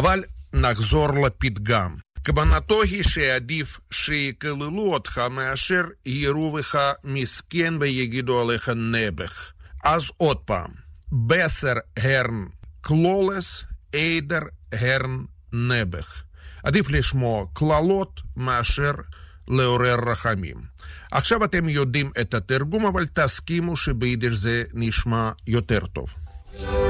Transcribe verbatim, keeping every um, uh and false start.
אבל נחזור לפתגם. כוונתו היא שעדיף שיקללו אותך מאשר יראו בך מסכן ויגידו עליך נבח. אז עוד פעם, בסר הרן קלולס, עדר הרן נבח. עדיף לשמוע קללות מאשר לעורר רחמים. עכשיו אתם יודעים את התרגום, אבל תסכימו שביידיש זה נשמע יותר טוב.